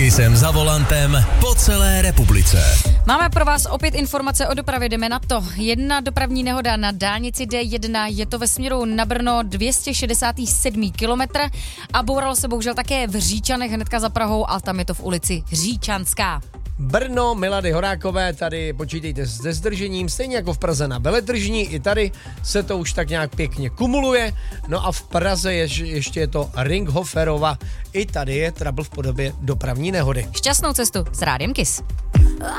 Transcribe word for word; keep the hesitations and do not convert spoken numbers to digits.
Kissem za volantem po celé republice. Máme pro vás opět informace o dopravě, jdeme na to. Jedna dopravní nehoda na dálnici D jedna, je to ve směru na Brno dvě stě šedesát sedm kilometr a bouralo se bohužel také v Říčanech hnedka za Prahou a tam je to v ulici Říčanská. Brno, Milady Horákové, tady počítejte se zdržením, stejně jako v Praze na Veletržní, i tady se to už tak nějak pěkně kumuluje. No a v Praze je, ještě je to Ringhoferova, i tady je trouble v podobě dopravní nehody. Šťastnou cestu s Rádiem Kiss.